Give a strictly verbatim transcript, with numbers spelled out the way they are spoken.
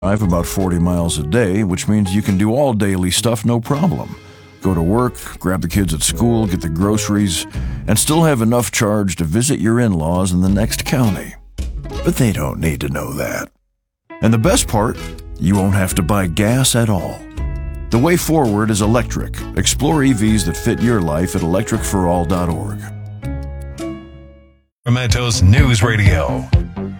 drive about forty miles a day, which means you can do all daily stuff no problem. Go to work, grab the kids at school, get the groceries, and still have enough charge to visit your in-laws in the next county. But they don't need to know that. And the best part, you won't have to buy gas at all. The way forward is electric. Explore E Vs that fit your life at electric for all dot org. Sacramento's News Radio,